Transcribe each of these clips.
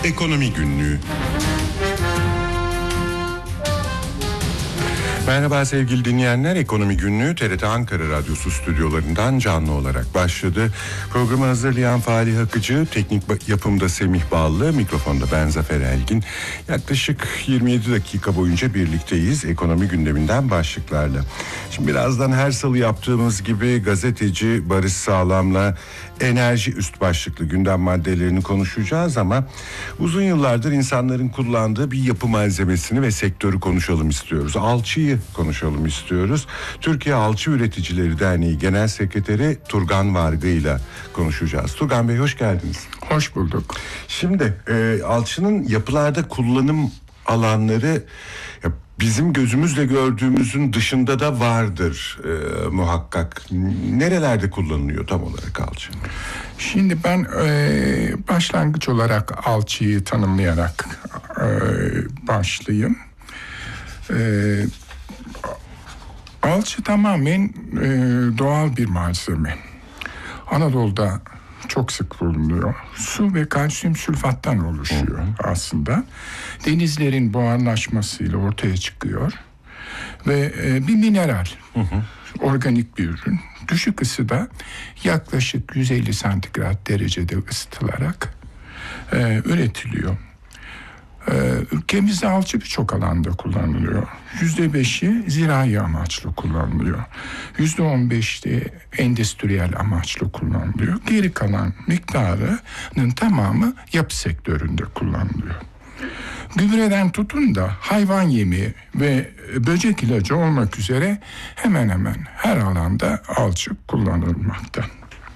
Ekonomi Günlüğü. Merhaba sevgili dinleyenler, Ekonomi Günlüğü TRT Ankara Radyosu stüdyolarından canlı olarak başladı. Programı hazırlayan Falih Akıcı, teknik yapımda Semih Ballı, mikrofonda ben Zafer Elgin. Yaklaşık 27 dakika boyunca birlikteyiz ekonomi gündeminden başlıklarla. Şimdi birazdan her salı yaptığımız gibi gazeteci Barış Sağlam'la enerji üst başlıklı gündem maddelerini konuşacağız ama uzun yıllardır insanların kullandığı bir yapı malzemesini ve sektörü konuşalım istiyoruz. Alçıyı konuşalım istiyoruz. Türkiye Alçı Üreticileri Derneği Genel Sekreteri Turgan Vargı ile konuşacağız. Turgan Bey, hoş geldiniz. Hoş bulduk. Şimdi alçının yapılarda kullanım alanları bizim gözümüzle gördüğümüzün dışında da vardır muhakkak. Nerelerde kullanılıyor tam olarak alçı? Şimdi ben başlangıç olarak alçıyı tanımlayarak başlayayım. Alçı tamamen doğal bir malzeme. Anadolu'da çok sık bulunuyor. Su ve kalsiyum sülfattan oluşuyor aslında. Denizlerin buharlaşmasıyla ortaya çıkıyor. Ve bir mineral, organik bir ürün. Düşük ısıda yaklaşık 150 santigrat derecede ısıtılarak üretiliyor. Ülkemizde alçı birçok alanda kullanılıyor. %5'i zirai amaçlı kullanılıyor. %15'i endüstriyel amaçlı kullanılıyor. Geri kalan miktarının tamamı yapı sektöründe kullanılıyor. Gübreden tutun da hayvan yemi ve böcek ilacı olmak üzere hemen hemen her alanda alçı kullanılmakta.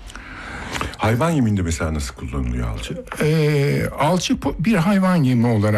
Hayvan yeminde mesela nasıl kullanılıyor alçı? Alçı bir hayvan yemi olarak